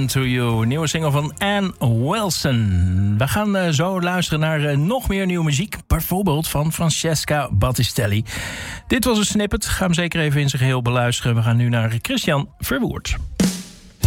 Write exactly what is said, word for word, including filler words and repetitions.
Run to You. Nieuwe single van Ann Wilson. We gaan uh, zo luisteren naar uh, nog meer nieuwe muziek. Bijvoorbeeld van Francesca Battistelli. Dit was een snippet. Ga hem zeker even in zijn geheel beluisteren. We gaan nu naar Christian Verwoerd.